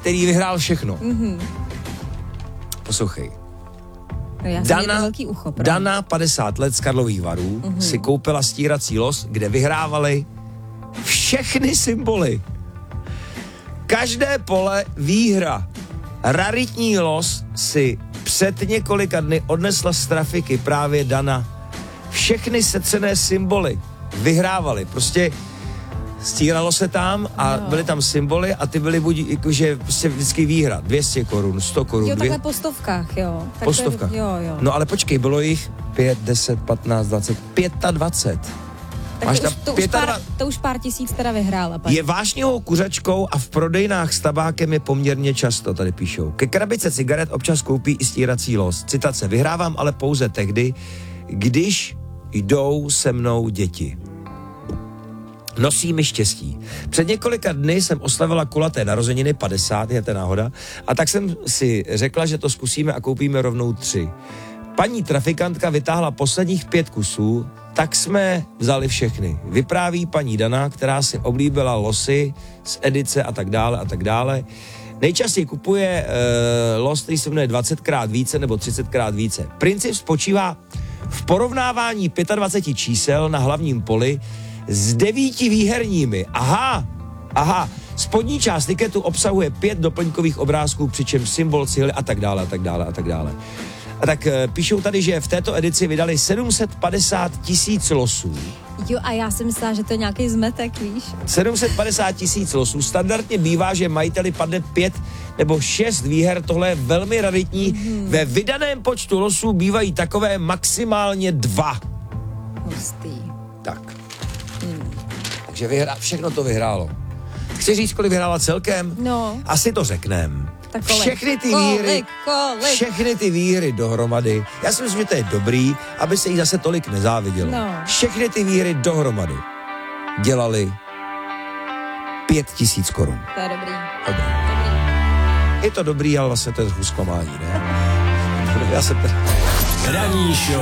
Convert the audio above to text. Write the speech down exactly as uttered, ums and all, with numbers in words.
který vyhrál všechno. Mm-hmm. Poslouchej. No já Dana, velký ucho, Dana, padesát let z Karlových Varů, mm-hmm. si koupila stírací los, kde vyhrávali všechny symboly. Každé pole výhra. Raritní los si před několika dny odnesla z trafiky právě Dana. Všechny setřené symboly vyhrávali. Prostě stíralo se tam a no. byly tam symboly a ty byly buď jakože prostě vždycky výhra. dvě stě korun, sto korun. Jo, dvě... takhle po stovkách, jo. Tak po stovkách. Jo, jo. No ale počkej, bylo jich pět, deset, patnáct, dvacet, dvacet pět. Tak Máš to, už, to, už pár, to už pár tisíc teda vyhrála. Paní. Je vášnivou kuřačkou a v prodejnách s tabákem je poměrně často, tady píšou. Ke krabice cigaret občas koupí i stírací los. Citace, vyhrávám ale pouze tehdy, když jdou se mnou děti. Nosí mi štěstí. Před několika dny jsem oslavila kulaté narozeniny, padesát, je to náhoda, a tak jsem si řekla, že to zkusíme a koupíme rovnou tři. Paní trafikantka vytáhla posledních pět kusů, tak jsme vzali všechny. Vypráví paní Dana, která si oblíbila losy z edice a tak dále a tak dále. Nejčastěji kupuje e, los, který se jmenuje dvacetkrát více nebo třicetkrát více. Princip spočívá v porovnávání dvacet pět čísel na hlavním poli s devíti výherními. Aha, aha. Spodní část tiketu obsahuje pět doplňkových obrázků, přičemž symbol, cihly a tak dále a tak dále a tak dále. A tak e, píšou tady, že v této edici vydali sedm set padesát tisíc losů. Jo, a já jsem myslela, že to je nějaký zmetek, víš? sedm set padesát tisíc losů. Standardně bývá, že majiteli padne pět nebo šest výher. Tohle je velmi raritní. Mm-hmm. Ve vydaném počtu losů bývají takové maximálně dva. Hustý. Tak. Hmm. Takže vyhrá, všechno to vyhrálo. Chci říct, kolik vyhrála celkem? No. Asi to řeknem. Tak kolik? Všechny ty kolik, výhry, kolik? všechny ty výhry dohromady. Já si myslím, že to je dobrý, aby se jí zase tolik nezávidělo. No. Všechny ty výhry dohromady dělali pět tisíc korun. To je dobrý. Dobrý. dobrý. Je to dobrý, ale vlastně to je zklamání, ne? Já se... Ranní show.